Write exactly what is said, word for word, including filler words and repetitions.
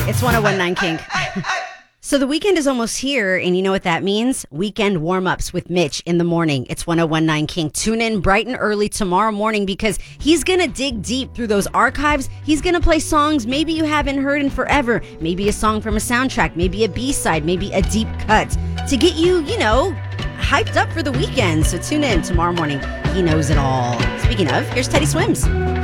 It's one oh one point nine Kink. So the weekend is almost here, and you know what that means? Weekend warm-ups with Mitch in the morning. It's one oh one point nine Kink. Tune in bright and early tomorrow morning because he's going to dig deep through those archives. He's going to play songs maybe you haven't heard in forever. Maybe a song from a soundtrack, maybe a B-side, maybe a deep cut to get you, you know, hyped up for the weekend. So tune in tomorrow morning. He knows it all. Speaking of, here's Teddy Swims.